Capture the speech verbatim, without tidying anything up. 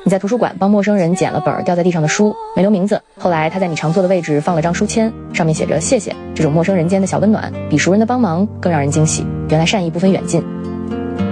你在图书馆帮陌生人捡了本掉在地上的书，没留名字，后来他在你常坐的位置放了张书签，上面写着谢谢。这种陌生人间的小温暖，比熟人的帮忙更让人惊喜。原来善意不分远近。